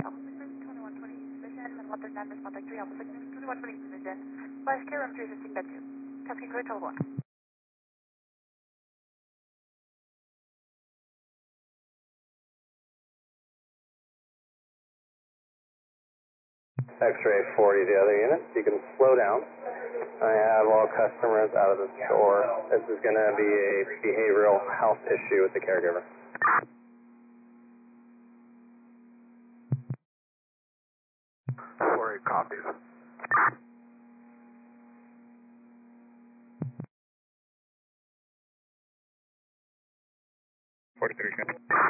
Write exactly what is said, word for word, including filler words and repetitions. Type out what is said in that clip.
twenty-one twenty position, and one thirty-nine response like three, Alpha six, twenty-one twenty position. Flash care room three fifteen bed two. Copy, clear, total one. X-ray forty, the other units. You can slow down. I have all customers out of the store. This is going to be a behavioral health issue with the caregiver. four eight copies. forty-three,